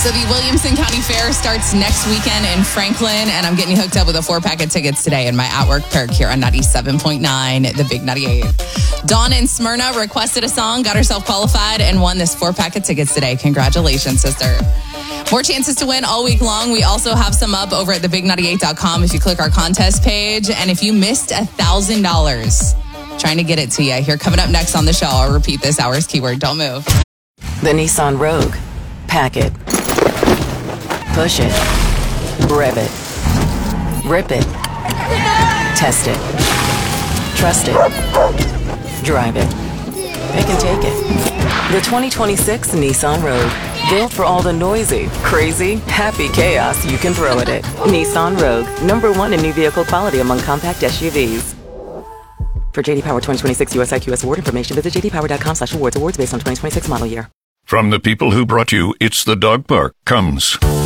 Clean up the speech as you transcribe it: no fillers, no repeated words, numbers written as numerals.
So the Williamson County Fair starts next weekend in Franklin, and I'm getting you hooked up with a 4-pack of tickets today in my at-work perk here on 97.9, the Big 98. Dawn in Smyrna requested a song, got herself qualified, and won this 4-pack of tickets today. Congratulations, sister. More chances to win all week long. We also have some up over at thebig98.com if you click our contest page. And if you missed $1,000, trying to get it to you. Here, coming up next on the show, I'll repeat this hour's keyword. Don't move. The Nissan Rogue. Pack it. Push it. Rev it. Rip it. Test it. Trust it. Drive it. Pick and take it. The 2026 Nissan Rogue. Built for all the noisy, crazy, happy chaos you can throw at it. Nissan Rogue. #1 in new vehicle quality among compact SUVs. For JD Power 2026 US IQS award information, visit jdpower.com/awards. Awards based on 2026 model year. From the people who brought you It's the Dog Park comes